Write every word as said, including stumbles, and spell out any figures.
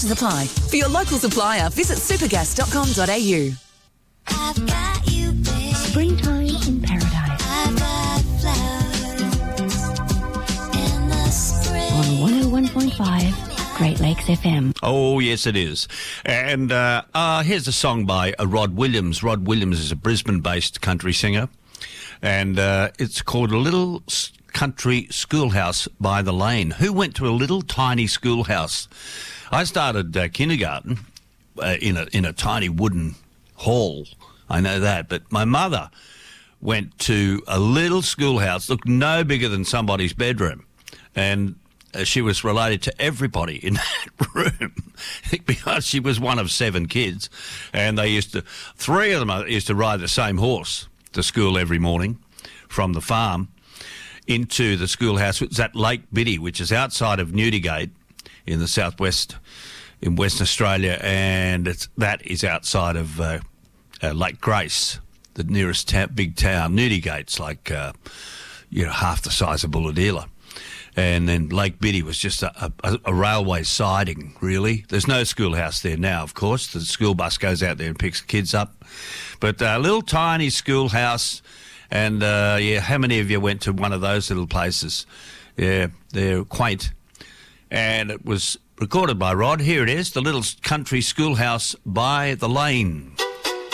Supply. For your local supplier, visit supergas dot com dot a u. I've got you, babe. Springtime in paradise. I've got flowers in the spring. On one oh one point five Great Lakes F M. Oh, yes, it is. And uh, uh, here's a song by uh, Rod Williams. Rod Williams is a Brisbane-based country singer, and uh, it's called A Little Country Schoolhouse by the Lane. Who went to a little tiny schoolhouse? I started uh, kindergarten uh, in a in a tiny wooden hall. I know that, but my mother went to a little schoolhouse, looked no bigger than somebody's bedroom, and uh, she was related to everybody in that room because she was one of seven kids, and they used to three of them used to ride the same horse to school every morning from the farm into the schoolhouse. It's at Lake Biddy, which is outside of Newdigate in the southwest, in Western Australia, and it's, that is outside of uh, uh, Lake Grace, the nearest ta- big town. Newdigate's like, uh, you know, half the size of Bulahdelah. And then Lake Biddy was just a, a, a railway siding, really. There's no schoolhouse there now, of course. The school bus goes out there and picks kids up. But a little tiny schoolhouse, and, uh, yeah, how many of you went to one of those little places? Yeah, they're quaint. And it was recorded by Rod. Here it is, The Little Country Schoolhouse by the Lane.